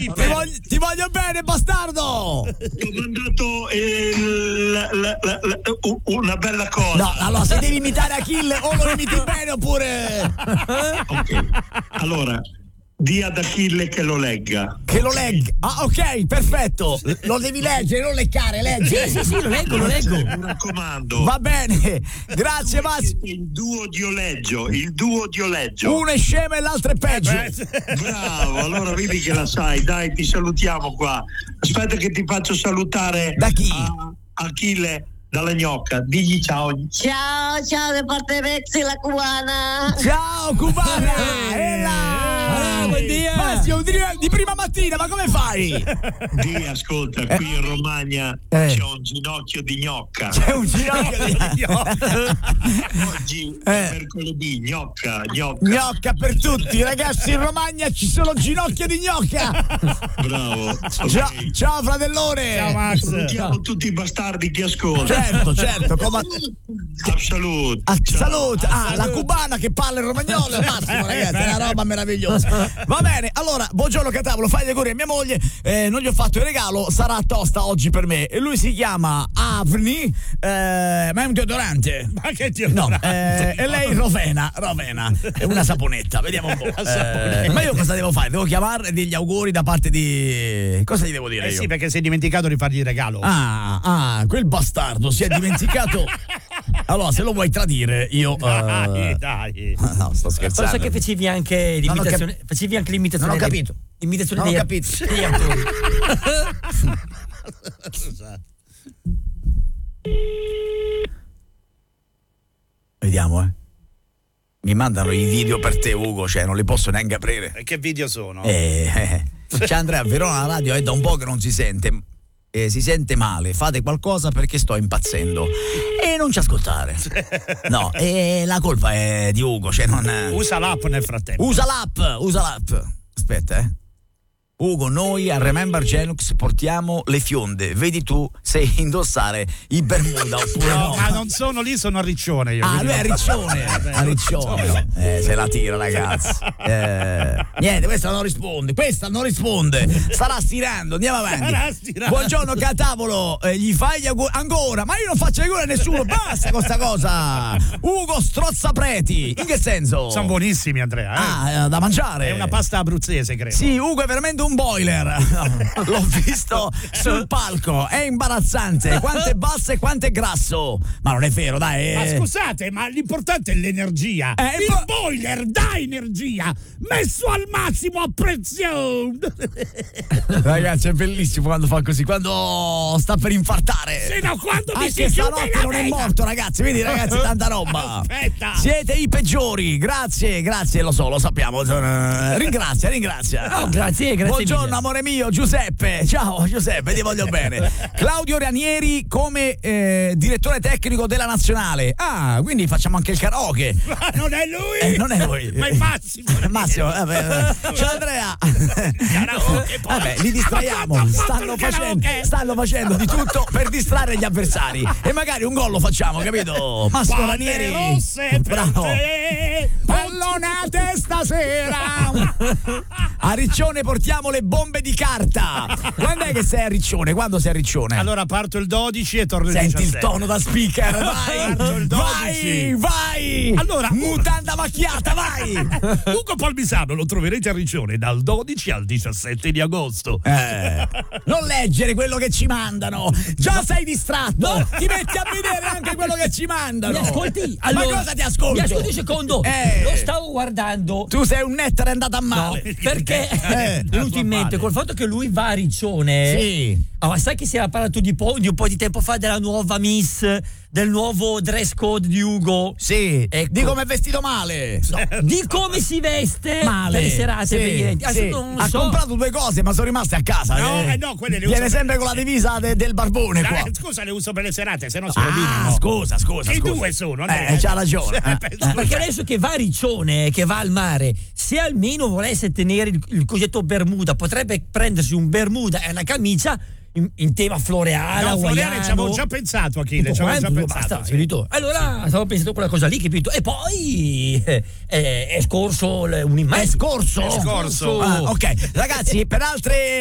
Ti voglio bene, bastardo. Ti ho mandato una bella cosa. No, allora se devi imitare Achille o lo imiti bene oppure... Ok, allora di ad Achille che lo legga. Che lo legga. Ah, ok, perfetto. Lo devi leggere, non leccare, leggi. Sì, lo leggo. Mi raccomando. Va bene. Grazie, Massimo. Il duo dioleggio. Uno è scemo e l'altro è peggio. Bravo, allora vedi che la sai. Dai, ti salutiamo qua. Aspetta che ti faccio salutare. Da chi? Achille dalla gnocca. Digli ciao. Ciao da parte Rexy, la cubana. Ciao cubana. Buon dia. Massimo, di prima mattina, ma come fai? Ascolta, qui in Romagna c'è un ginocchio di gnocca. C'è un ginocchio di gnocca. Oggi è mercoledì, gnocca. Gnocca per tutti, ragazzi, in Romagna ci sono ginocchia di gnocca. Bravo. Okay. Ciao fratellone. Ciao Max. Salutiamo tutti i bastardi che ascoltano. Certo. Salut. La cubana che parla il romagnolo, Massimo, ragazzi, è una roba meravigliosa. Va bene, allora, buongiorno Catavolo, fai gli auguri a mia moglie, non gli ho fatto il regalo, sarà tosta oggi per me. E lui si chiama Avni, ma è un deodorante. Ma che deodorante? No, e lei Rovena, è una saponetta, vediamo un po'. Ma io cosa devo fare? Devo chiamarle degli auguri da parte di... Cosa gli devo dire io? Sì, perché si è dimenticato di fargli il regalo. Quel bastardo si è dimenticato. Allora, se lo vuoi tradire, io... Dai. No, sto scherzando. Forse che facevi anche l'imitazione. Facevi anche l'imitazione. Non ho capito. L'imitazione Non ho degli capito. degli attori. Vediamo, Mi mandano i video per te, Ugo, cioè non li posso neanche aprire. E che video sono? C'è Andrea, Verona, la radio è da un po' che non si sente. Si sente male, fate qualcosa perché sto impazzendo e non ci ascoltare. No, la colpa è di Ugo, cioè non... Usa l'app nel frattempo. Usa l'app. Aspetta, Ugo, noi a Remember Genux portiamo le fionde. Vedi tu se indossare i Bermuda oppure no. Ma non sono lì, sono a Riccione io. Lui è a Riccione. A Riccione. Se la tira, ragazzi. Niente, questa non risponde. Starà stirando, andiamo avanti. Buongiorno Catavolo, gli fai gli auguri ancora? Ma io non faccio gli auguri a nessuno, basta con sta cosa. Ugo strozzapreti. In che senso? Sono buonissimi, Andrea. Da mangiare. È una pasta abruzzese, credo. Sì, Ugo è veramente un boiler. L'ho visto sul palco, è imbarazzante. Quanto è basso e quanto è grasso. Ma non è vero, dai. Ma scusate, ma l'importante è l'energia. Il boiler dà energia, messo al massimo a pressione. Ragazzi, è bellissimo quando fa così, quando sta per infartare. Sì, no, quando mi si anche chiude stanotte la non è vena. morto, ragazzi. Vedi, ragazzi, tanta roba. Aspetta. Siete i peggiori. Grazie, lo so, lo sappiamo. Ringrazia. Oh, grazie Buongiorno mille. amore mio, Giuseppe. Ciao Giuseppe, ti voglio bene. Claudio Ranieri come direttore tecnico della nazionale. Quindi facciamo anche il karaoke. Ma non è lui. Non è lui. Ma è Massimo. Massimo, vabbè. Ciao Andrea. Karaoke, poi. Vabbè, li distraiamo. Stanno facendo di tutto per distrarre gli avversari. E magari un gol lo facciamo, capito? Massimo Ranieri. Rosse, bravo. Pallonate stasera. A Riccione portiamo le bombe di carta. Quando è che sei a Riccione? Quando sei a Riccione? Allora parto il 12 e torno il Senti 17. il tono da speaker, Parto il 12. vai. Allora, mutanda macchiata, vai. Ugo Palmisano lo troverete a Riccione dal 12 al 17 di agosto. Non leggere quello che ci mandano. Già sei distratto. Ti metti a vedere anche quello che ci mandano. Mi ascolti? Allora, ma cosa ti ascolto? Mi ascolti un secondo. Lo stavo guardando. Tu sei un nettare andato a male. No, perché è venuto in mente col fatto che lui va a Riccione. Sì. Sai che si era parlato di un po' di tempo fa della nuova Miss, del nuovo dress code di Ugo. Sì, ecco. Di come è vestito male. No, di come si veste male. per le serate, per gli eventi. Sì. Ha comprato 2 cose, ma sono rimaste a casa. No, quelle le viene uso sempre con la divisa del barbone qua. Scusa, le uso per le serate, se no si rovinano. Scusa. I 2 sono. C'ha ragione. Perché adesso che va a Riccione, che va al mare, se almeno volesse tenere il cosiddetto Bermuda, potrebbe prendersi un Bermuda e una camicia in tema floreale. No, floreale ci avevo già pensato, Achille. Ci avevo già pensato. Sì. Allora stavo pensando a quella cosa lì, capito? E poi è scorso un immagine. È scorso? È scorso. Ok, ragazzi, per altre